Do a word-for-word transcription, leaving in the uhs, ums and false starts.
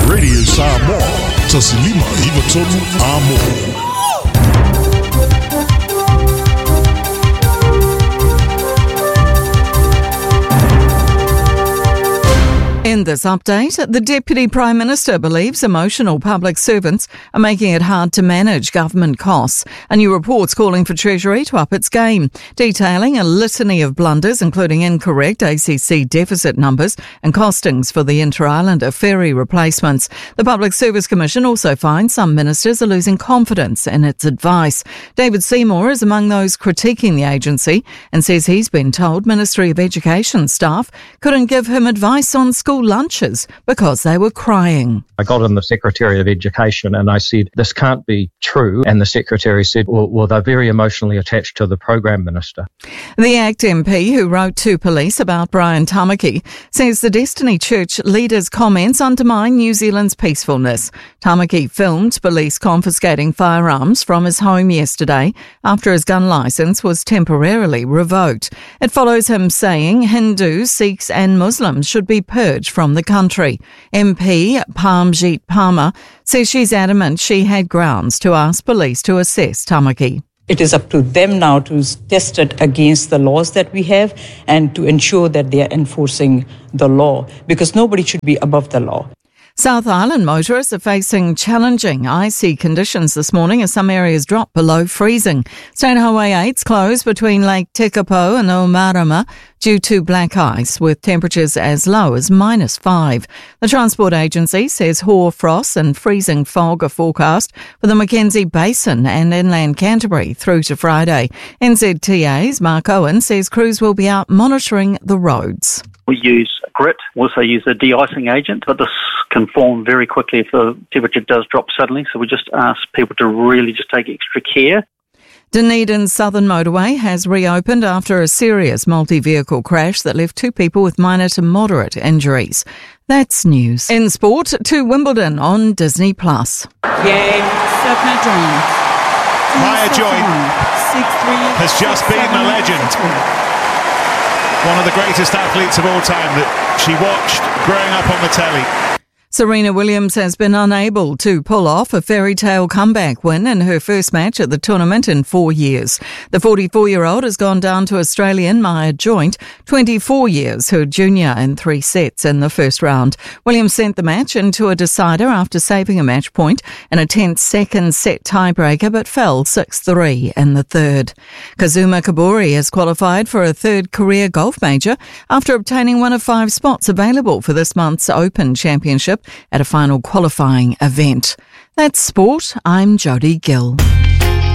Radio Samoa, Tasilima Ivatonu Amo. In this update, the Deputy Prime Minister believes emotional public servants are making it hard to manage government costs. A new report's calling for Treasury to up its game, detailing a litany of blunders, including incorrect A C C deficit numbers and costings for the Inter-Islander ferry replacements. The Public Service Commission also finds some ministers are losing confidence in its advice. David Seymour is among those critiquing the agency and says he's been told Ministry of Education staff couldn't give him advice on school lunches because they were crying. I got in the Secretary of Education and I said, this can't be true. And the Secretary said, well, well they're very emotionally attached to the Program Minister. The ACT M P who wrote to police about Brian Tamaki says the Destiny Church leader's comments undermine New Zealand's peacefulness. Tamaki filmed police confiscating firearms from his home yesterday after his gun licence was temporarily revoked. It follows him saying Hindus, Sikhs and Muslims should be purged from the country. M P Parmjit Parmar says she's adamant she had grounds to ask police to assess Tamaki. It is up to them now to test it against the laws that we have and to ensure that they are enforcing the law, because nobody should be above the law. South Island motorists are facing challenging icy conditions this morning as some areas drop below freezing. State Highway eight's closed between Lake Tekapo and Omarama due to black ice, with temperatures as low as minus five. The Transport Agency says hoar frost and freezing fog are forecast for the Mackenzie Basin and inland Canterbury through to Friday. N Z T A's Mark Owen says crews will be out monitoring the roads. We use grit, also use a de-icing agent, but this can form very quickly if the temperature does drop suddenly, so we just ask people to really just take extra care. Dunedin's Southern Motorway has reopened after a serious multi-vehicle crash that left two people with minor to moderate injuries. That's news. In sport, to Wimbledon on Disney Plus. Game, second joint. Maya Joy has just been a legend. One of the greatest athletes of all time that she watched growing up on the telly. Serena Williams has been unable to pull off a fairy tale comeback win in her first match at the tournament in four years. The forty-four-year-old has gone down to Australian Maya Joint, twenty-four years, her junior, in three sets in the first round. Williams sent the match into a decider after saving a match point in a tense second set tiebreaker, but fell six three in the third. Kazuma Kabori has qualified for a third career golf major after obtaining one of five spots available for this month's Open Championship at a final qualifying event. That's sport. I'm Jodie Gill.